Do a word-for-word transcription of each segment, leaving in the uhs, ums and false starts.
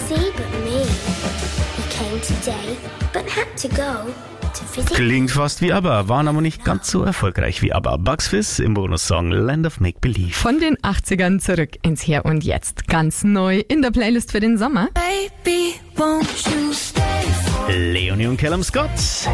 see but me. He came today, but had to go. Klingt fast wie ABBA, waren aber nicht ganz so erfolgreich wie ABBA. Bugs Fizz im Bonussong Land of Make Believe. Von den achtzigern zurück ins Hier und Jetzt. Ganz neu in der Playlist für den Sommer. Baby, won't you stay? Leonie und Callum Scott.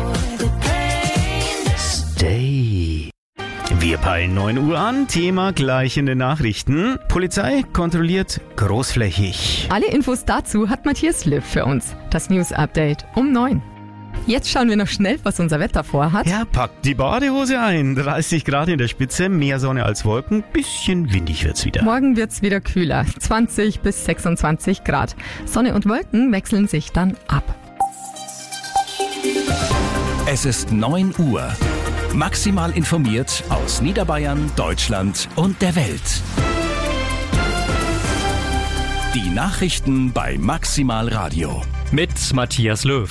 Stay. Wir peilen neun Uhr an, Thema gleich in den Nachrichten. Polizei kontrolliert großflächig. Alle Infos dazu hat Matthias Löw für uns. Das News-Update um neun. Jetzt schauen wir noch schnell, was unser Wetter vorhat. Ja, packt die Badehose ein. dreißig Grad in der Spitze, mehr Sonne als Wolken, bisschen windig wird's wieder. Morgen wird's wieder kühler, zwanzig bis sechsundzwanzig Grad. Sonne und Wolken wechseln sich dann ab. Es ist neun Uhr. Maximal informiert aus Niederbayern, Deutschland und der Welt. Die Nachrichten bei Maximal Radio. Mit Matthias Löw.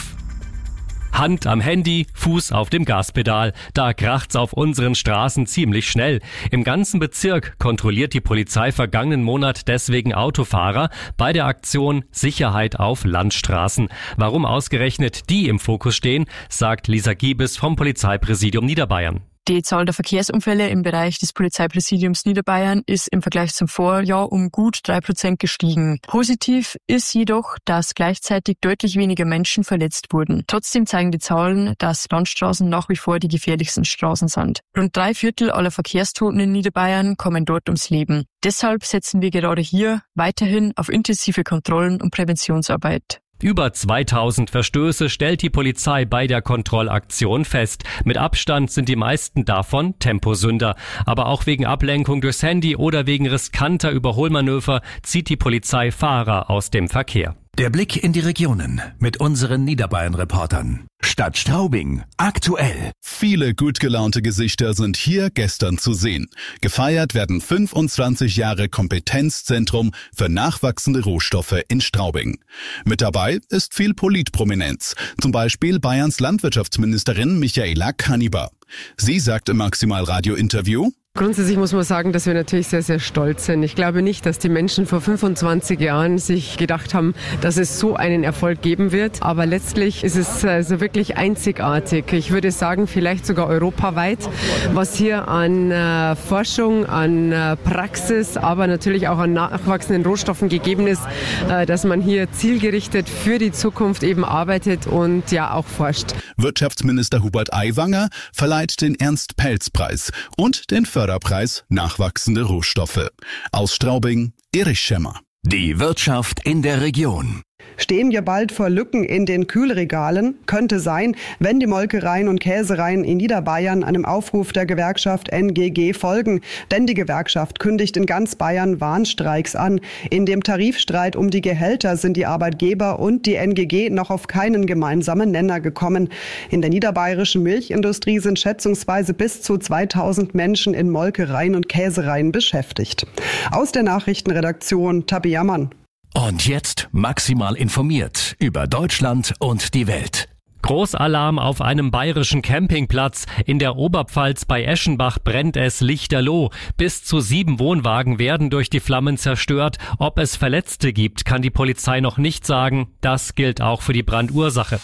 Hand am Handy, Fuß auf dem Gaspedal. Da kracht's auf unseren Straßen ziemlich schnell. Im ganzen Bezirk kontrolliert die Polizei vergangenen Monat deswegen Autofahrer bei der Aktion Sicherheit auf Landstraßen. Warum ausgerechnet die im Fokus stehen, sagt Lisa Giebes vom Polizeipräsidium Niederbayern. Die Zahl der Verkehrsunfälle im Bereich des Polizeipräsidiums Niederbayern ist im Vergleich zum Vorjahr um gut drei Prozent gestiegen. Positiv ist jedoch, dass gleichzeitig deutlich weniger Menschen verletzt wurden. Trotzdem zeigen die Zahlen, dass Landstraßen nach wie vor die gefährlichsten Straßen sind. Rund drei Viertel aller Verkehrstoten in Niederbayern kommen dort ums Leben. Deshalb setzen wir gerade hier weiterhin auf intensive Kontrollen und Präventionsarbeit. Über zweitausend Verstöße stellt die Polizei bei der Kontrollaktion fest. Mit Abstand sind die meisten davon Temposünder. Aber auch wegen Ablenkung durchs Handy oder wegen riskanter Überholmanöver zieht die Polizei Fahrer aus dem Verkehr. Der Blick in die Regionen mit unseren Niederbayern-Reportern. Stadt Straubing, aktuell. Viele gut gelaunte Gesichter sind hier gestern zu sehen. Gefeiert werden fünfundzwanzig Jahre Kompetenzzentrum für nachwachsende Rohstoffe in Straubing. Mit dabei ist viel Politprominenz, zum Beispiel Bayerns Landwirtschaftsministerin Michaela Kaniber. Sie sagt im Maximal-Radio-Interview: Grundsätzlich muss man sagen, dass wir natürlich sehr, sehr stolz sind. Ich glaube nicht, dass die Menschen vor fünfundzwanzig Jahren sich gedacht haben, dass es so einen Erfolg geben wird. Aber letztlich ist es also wirklich einzigartig. Ich würde sagen, vielleicht sogar europaweit, was hier an äh, Forschung, an äh, Praxis, aber natürlich auch an nachwachsenden Rohstoffen gegeben ist, äh, dass man hier zielgerichtet für die Zukunft eben arbeitet und ja auch forscht. Wirtschaftsminister Hubert Aiwanger verleiht den Ernst-Pelz-Preis und den Förderpreis Nachwachsende Rohstoffe. Aus Straubing, Erich Schemmer. Die Wirtschaft in der Region. Stehen wir bald vor Lücken in den Kühlregalen? Könnte sein, wenn die Molkereien und Käsereien in Niederbayern einem Aufruf der Gewerkschaft N G G folgen. Denn die Gewerkschaft kündigt in ganz Bayern Warnstreiks an. In dem Tarifstreit um die Gehälter sind die Arbeitgeber und die N G G noch auf keinen gemeinsamen Nenner gekommen. In der niederbayerischen Milchindustrie sind schätzungsweise bis zu zweitausend Menschen in Molkereien und Käsereien beschäftigt. Aus der Nachrichtenredaktion Tabi Jammann. Und jetzt maximal informiert über Deutschland und die Welt. Großalarm auf einem bayerischen Campingplatz. In der Oberpfalz bei Eschenbach brennt es lichterloh. Bis zu sieben Wohnwagen werden durch die Flammen zerstört. Ob es Verletzte gibt, kann die Polizei noch nicht sagen. Das gilt auch für die Brandursache.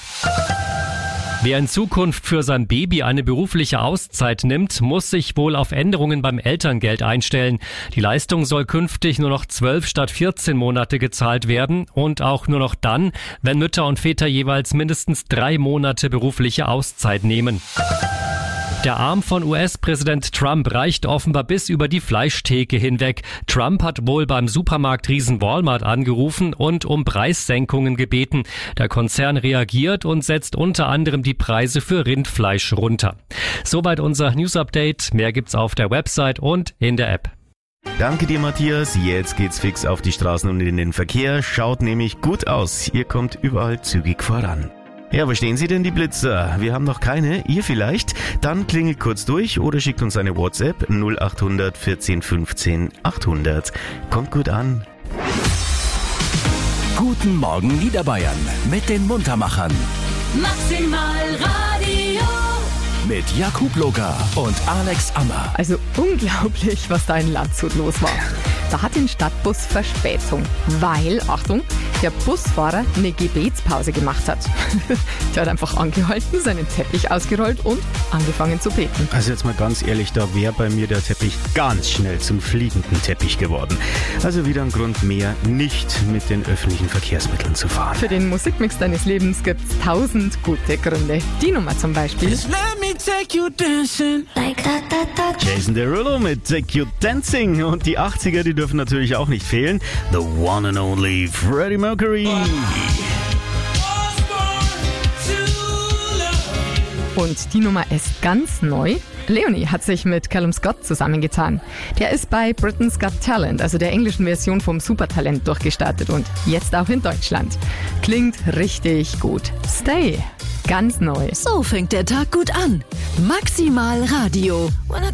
Wer in Zukunft für sein Baby eine berufliche Auszeit nimmt, muss sich wohl auf Änderungen beim Elterngeld einstellen. Die Leistung soll künftig nur noch zwölf statt vierzehn Monate gezahlt werden und auch nur noch dann, wenn Mütter und Väter jeweils mindestens drei Monate berufliche Auszeit nehmen. Der Arm von U S-Präsident Trump reicht offenbar bis über die Fleischtheke hinweg. Trump hat wohl beim Supermarktriesen Walmart angerufen und um Preissenkungen gebeten. Der Konzern reagiert und setzt unter anderem die Preise für Rindfleisch runter. Soweit unser News-Update. Mehr gibt's auf der Website und in der App. Danke dir, Matthias. Jetzt geht's fix auf die Straßen und in den Verkehr. Schaut nämlich gut aus. Ihr kommt überall zügig voran. Ja, wo stehen Sie denn, die Blitzer? Wir haben noch keine, ihr vielleicht? Dann klingelt kurz durch oder schickt uns eine WhatsApp null acht hundert vierzehn fünfzehn achthundert. Kommt gut an. Guten Morgen Niederbayern mit den Muntermachern. Maximal Radio. Mit Jakub Locker und Alex Ammer. Also unglaublich, was da in Landshut los war. Da hat den Stadtbus Verspätung, weil, Achtung, der Busfahrer eine Gebetspause gemacht hat. Der hat einfach angehalten, seinen Teppich ausgerollt und angefangen zu beten. Also jetzt mal ganz ehrlich, da wäre bei mir der Teppich ganz schnell zum fliegenden Teppich geworden. Also wieder ein Grund mehr, nicht mit den öffentlichen Verkehrsmitteln zu fahren. Für den Musikmix deines Lebens gibt's tausend gute Gründe. Die Nummer zum Beispiel. Jason Derulo mit Take You Dancing. Und die achtziger, die dürfen natürlich auch nicht fehlen. The one and only Freddie Mercury. Und die Nummer ist ganz neu. Leonie hat sich mit Callum Scott zusammengetan. Der ist bei Britain's Got Talent, also der englischen Version vom Supertalent, durchgestartet und jetzt auch in Deutschland. Klingt richtig gut. Stay, ganz neu. So fängt der Tag gut an. Maximal Radio.